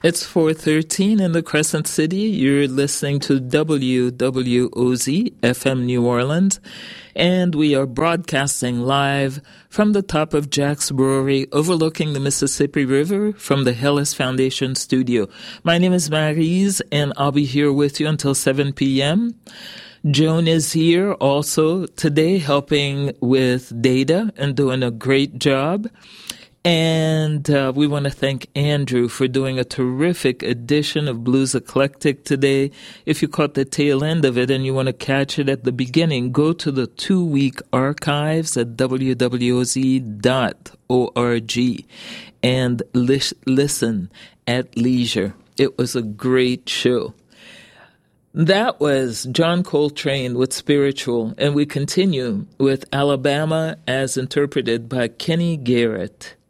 It's 4:13 in the Crescent City. You're listening to WWOZ FM New Orleans, and we are broadcasting live from the top of Jack's Brewery overlooking the Mississippi River from the Hellas Foundation studio. My name is Maryse, and I'll be here with you until 7 p.m. Joan is here also today helping with data and doing a great job. And we want to thank Andrew for doing a terrific edition of Blues Eclectic today. If you caught the tail end of it and you want to catch it at the beginning, go to the 2-week archives at www.org and listen at leisure. It was a great show. That was John Coltrane with Spiritual, and we continue with Alabama as interpreted by Kenny Garrett.